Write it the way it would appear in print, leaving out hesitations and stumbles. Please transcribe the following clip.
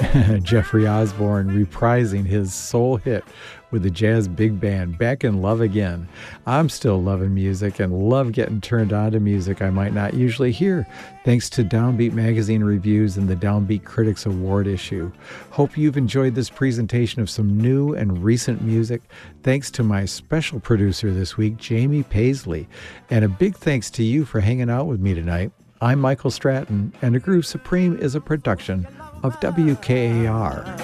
Jeffrey Osborne reprising his soul hit with the Jazz Big Band, Back in Love Again. I'm still loving music and love getting turned on to music I might not usually hear, thanks to Downbeat Magazine reviews and the Downbeat Critics Award issue. Hope you've enjoyed this presentation of some new and recent music, thanks to my special producer this week, Jamie Paisley. And a big thanks to you for hanging out with me tonight. I'm Michael Stratton, and A Groove Supreme is a production of WKAR.